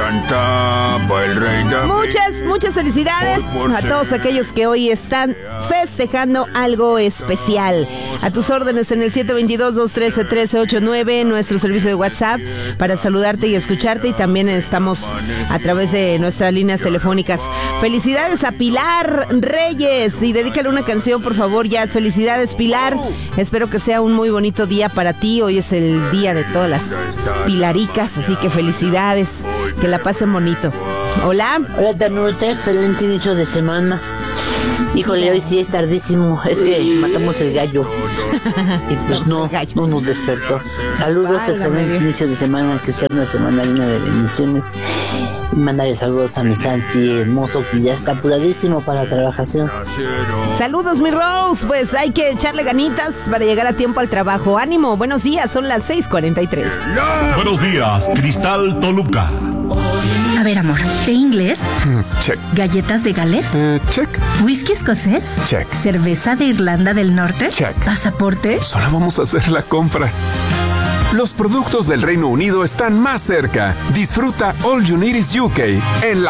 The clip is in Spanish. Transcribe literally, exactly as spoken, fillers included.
cantaba el rey David. Muchas, muchas felicidades a todos aquellos que hoy están festejando algo especial. A tus órdenes en el siete dos dos, dos uno tres, uno tres ocho nueve, nuestro servicio de WhatsApp para saludarte y escucharte, y también estamos a través de nuestras líneas telefónicas. Felicidades a Pilar Reyes y dedícale una canción, por favor, ya. Felicidades, Pilar. Espero que sea un muy bonito día para ti. Hoy es el día de todas las pilaricas, así que felicidades, que la pasen bonito. Hola. Hola, Danuta, excelente inicio de semana. Híjole, hoy sí es tardísimo, es que matamos el gallo y pues no, no nos despertó. Saludos, Válgame excelente Dios. inicio de semana, que sea una semana llena de bendiciones. Y mandarle saludos a mi Santi hermoso, que ya está apuradísimo para la trabajación. Saludos, mi Rose. Pues hay que echarle ganitas para llegar a tiempo al trabajo. Ánimo, buenos días, son las seis cuarenta y tres. Buenos días, Cristal Toluca. A ver, amor, ¿de inglés? Check. ¿Galletas de Gales? Eh, check. ¿Whisky escocés? Check. ¿Cerveza de Irlanda del Norte? Check. ¿Pasaporte? Solo vamos a hacer la compra. Los productos del Reino Unido están más cerca. Disfruta All You Need Is U K en la